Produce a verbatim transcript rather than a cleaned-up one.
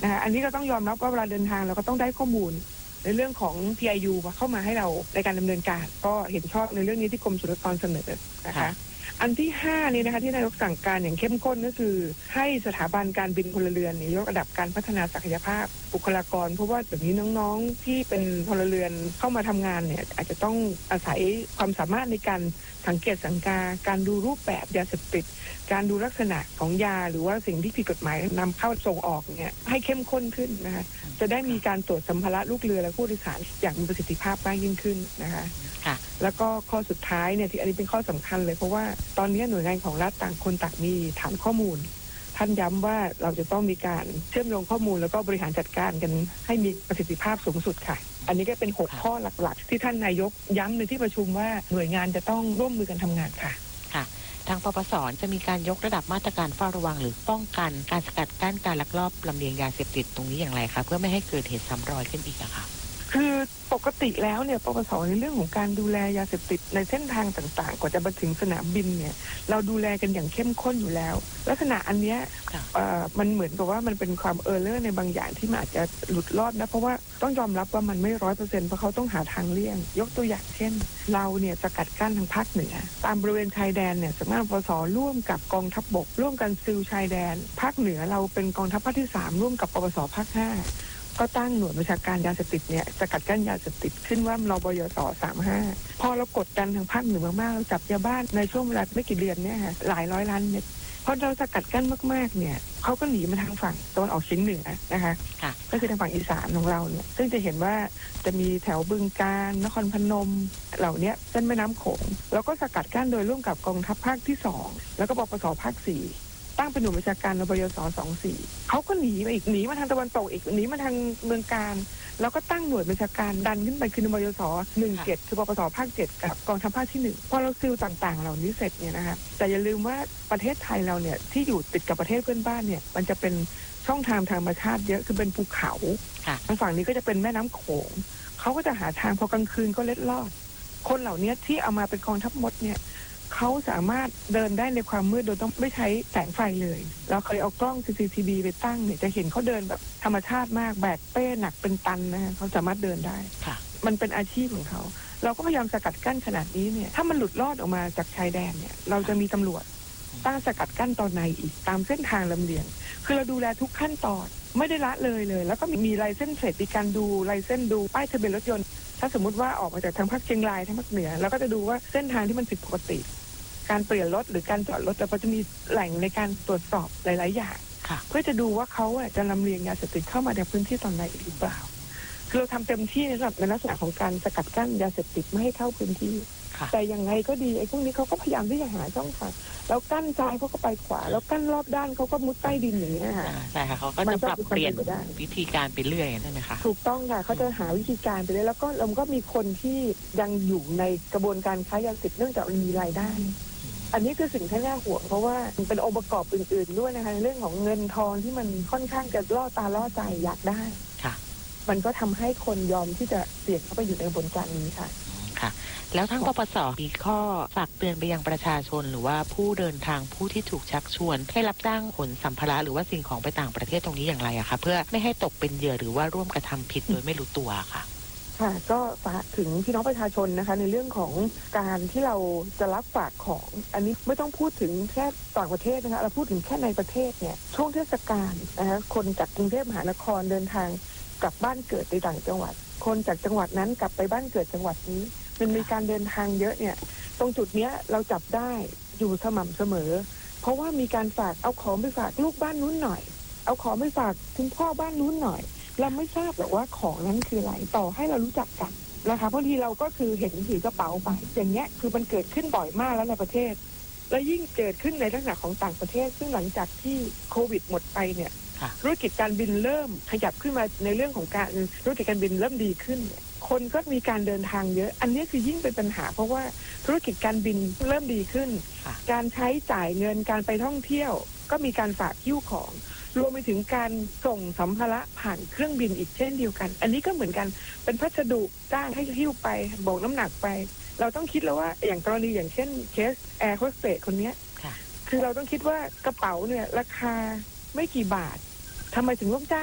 นะคะอันนี้เราต้องยอมรับว่าเวลาเดินทางเราก็ต้องได้ข้อมูลในเรื่องของ พี ไอ ยู เข้ามาให้เราในการดำเนินการก็เห็นชอบในเรื่องนี้ที่กรมศุลกากรเสนอนะคะอันที่ห้านี่นะคะที่นายกสั่งการอย่างเข้มข้นก็คือให้สถาบันการบินพลเรือนยกระดับการพัฒนาศักยภาพบุคลากรเพราะว่าแบบนี้น้องๆที่เป็นพลเรือนเข้ามาทำงานเนี่ยอาจจะต้องอาศัยความสามารถในการสังเกตสังกาการดูรูปแบบยาเสพติดการดูลักษณะของยาหรือว่าสิ่งที่ผิดกฎหมายนำเข้าส่งออกเนี่ยให้เข้มข้นขึ้นนะคะจะได้มีการตรวจสัมภาระลูกเรือและผู้โดยสารอย่างมีประสิทธิภาพมากยิ่งขึ้นนะคะแล้วก็ข้อสุดท้ายเนี่ยที่อันนี้เป็นข้อสำคัญเลยเพราะว่าตอนนี้หน่วยงานของรัฐต่างคนต่างมีฐานข้อมูลท่านย้ำว่าเราจะต้องมีการเชื่อมโยงข้อมูลแล้วก็บริหารจัดการกันให้มีประสิทธิภาพสูงสุดค่ะอันนี้ก็เป็นหกข้อหลักๆที่ท่านนายกย้ำในที่ประชุมว่าหน่วยงานจะต้องร่วมมือกันทำงานค่ะค่ะทางปปส.จะมีการยกระดับมาตรการเฝ้าระวังหรือป้องกันการสกัดกั้นการลักลอบลำเลียงยาเสพติดตรงนี้อย่างไรคะเพื่อไม่ให้เกิดเหตุซ้ำรอยขึ้นอีกอะค่ะคือปกติแล้วเนี่ยปปส.ในเรื่องของการดูแลยาเสพติดในเส้นทางต่างๆกว่าจะมาถึงสนามบินเนี่ยเราดูแลกันอย่างเข้มข้นอยู่แล้วลักษณะอันเนี้ยมันเหมือนกับว่ามันเป็นความเออร์เลอร์ในบางอย่างที่มันอาจจะหลุดรอดนะเพราะว่าต้องยอมรับว่ามันไม่ร้อยเปอร์เซ็นต์เพราะเขาต้องหาทางเลี่ยงยกตัวอย่างเช่นเราเนี่ยสกัดกั้นทางภาคเหนือตามบริเวณชายแดนเนี่ยสำนักงานปปส.ร่วมกับกองทัพบกร่วมกันซิลชายแดนภาคเหนือเราเป็นกองทัพภาคที่สามร่วมกับปปส.ภาคห้าก็ตั้งหน่วยบัญชาการยาเสพติดเนี่ยสกัดกั้นยาเสพติดขึ้นว่ารบยสสามห้าพอเรากดดันทางภาคเหนือมากๆเราจับยาบ้านในช่วงเวลาไม่กี่เดือนเนี่ยค่ะหลายร้อยล้านเม็ดพอเราสกัดกั้นมากๆเนี่ยเขาก็หนีมาทางฝั่งตะวันออกเฉียงเหนือนะคะก็คือทางฝั่งอีสานของเราเนี่ยซึ่งจะเห็นว่าจะมีแถวบึงกาฬนครพนมเหล่านี้เส้นแม่น้ำโขงแล้วก็สกัดกั้นโดยร่วมกับกองทัพภาคที่สองแล้วก็ปปส.ภาคสี่ตั้งเป็นหน่วยบัญชาการรบยสสองสี่เขาก็หนีมาอีกหนีมาทางตะวันตกอีกหนีมาทางเมืองกาญแล้วก็ตั้งหน่วยบัญชาการดันขึ้นไปคือนบยสหนึ่งเจ็ดคือปปสภาคเจ็ดกับกองทัพภาคที่หนึ่งพอเราซิลต่างๆเหล่านี้เสร็จเนี่ยนะคะแต่อย่าลืมว่าประเทศไทยเราเนี่ยที่อยู่ติดกับประเทศเพื่อนบ้านเนี่ยมันจะเป็นช่องทางทางธรรมชาติเยอะคือเป็นภูเขาทางฝั่งนี้ก็จะเป็นแม่น้ำโขงเขาก็จะหาทางพอกลางคืนก็เล็ดลอดคนเหล่านี้ที่เอามาเป็นกองทัพมดเนี่ยเขาสามารถเดินได้ในความมืดโดยต้องไม่ใช้แสงไฟเลยเราเคยเอากล้อง ซี ซี ที วี ไปตั้งเนี่ยจะเห็นเขาเดินแบบธรรมชาติมากแบกเป้หนักเป็นตันนะเขาสามารถเดินได้มันเป็นอาชีพของเขาเราก็พยายามสกัดกั้นขนาดนี้เนี่ยถ้ามันหลุดรอดออกมาจากชายแดนเนี่ยเราจะมีตำรวจตั้งสกัดกั้นตอนในอีกตามเส้นทางลำเลียงคือเราดูแลทุกขั้นตอนไม่ได้ละเลยเลยแล้วก็มีไลเซนส์เสร็จมีการดูไลเซนส์ดูป้ายทะเบียนรถยนต์ถ้าสมมติว่าออกมาจากทางภาคเชียงรายทางภาคเหนือเราก็จะดูว่าเส้นทางที่มันผิดปกติการเปลี่ยนรถหรือการจอดรถเราก็จะมีแหล่งในการตรวจสอบหลายๆอย่างเพื่อจะดูว่าเขาจะลำเลียงยาเสพติดเข้ามาในพื้นที่ตอนไหนหรือเปล่าคือเราทำเต็มที่ในระดับในลักษณะของการสกัดกั้นยาเสพติดไม่ให้เข้าพื้นที่แต่ยังไงก็ดีไอ้พวกนี้เขาก็พยายามที่จะหาช่องทางแล้วกั้นซ้ายเขาก็ไปขวาแล้วกั้นรอบด้านเขาก็มุดใต้ดินอย่างนี้ค่ะใช่ค่ะเขาก็จะปรับเปลี่ยนวิธีการไปเรื่อยใช่ไหมคะถูกต้องค่ะเขาจะหาวิธีการไปเรื่อยแล้วก็เราก็มีคนที่ยังอยู่ในกระบวนการค้ายาเสพติดเนื่องจากมีรายได้อันนี้คือสิ่งที่น่าห่วงเพราะว่าเป็นองค์ประกอบอื่นๆด้วยนะคะในเรื่องของเงินทองที่มันค่อนข้างจะล่อตาล่อใจอยากได้ค่ะมันก็ทำให้คนยอมที่จะเสี่ยงเข้าไปอยู่ในกระบวนการนี้ค่ะค่ะแล้วทั้งปปส.มีข้อฝากเตือนไปยังประชาชนหรือว่าผู้เดินทางผู้ที่ถูกชักชวนให้รับจ้างขนสัมภาระหรือว่าสิ่งของไปต่างประเทศตรงนี้อย่างไรอะคะเพื่อไม่ให้ตกเป็นเหยื่อหรือว่าร่วมกระทำผิดโดยไม่รู้ตัวค่ะค่ะก็ฝากถึงพี่น้องประชาชนนะคะในเรื่องของการที่เราจะรับฝากของอันนี้ไม่ต้องพูดถึงแค่ต่างประเทศนะคะเราพูดถึงแค่ในประเทศเนี่ยช่วงเทศกาลนะคะคนจากกรุงเทพมหานครเดินทางกลับบ้านเกิดในต่างจังหวัดคนจากจังหวัดนั้นกลับไปบ้านเกิดจังหวัดนี้มันมีการเดินทางเยอะเนี่ยตรงจุดเนี้ยเราจับได้อยู่สม่ำเสมอเพราะว่ามีการฝากเอาของไปฝากลูกบ้านนู้นหน่อยเอาของไปฝากคุณพ่อบ้านนู้นหน่อยเราไม่ทราบหรอกว่าของนั้นคืออะไรต่อให้เรารู้จักกันนะคะบางทีเราก็คือเห็นถือกระเป๋าไปอย่างเงี้ยคือมันเกิดขึ้นบ่อยมากแล้วในประเทศและยิ่งเกิดขึ้นในลักษณะของต่างประเทศซึ่งหลังจากที่โควิดหมดไปเนี่ยธุรกิจการบินเริ่มขยับขึ้นมาในเรื่องของการธุรกิจการบินเริ่มดีขึ้นคนก็มีการเดินทางเยอะอันนี้คือยิ่งเป็นปัญหาเพราะว่าธุรกิจการบินเริ่มดีขึ้นการใช้จ่ายเงินการไปท่องเที่ยวก็มีการฝากหิ้วของรวมไปถึงการส่งสัมภาระผ่านเครื่องบินอีกเช่นเดียวกันอันนี้ก็เหมือนกันเป็นพัสดุจ้างให้หิ้วไปโบกน้ำหนักไปเราต้องคิดแล้วว่าอย่างกรณีอย่างเช่นเคสแอร์โฮสเตสคนนี้คือเราต้องคิดว่ากระเป๋าเนี่ยราคาไม่กี่บาททำไมถึงต้องจ้าง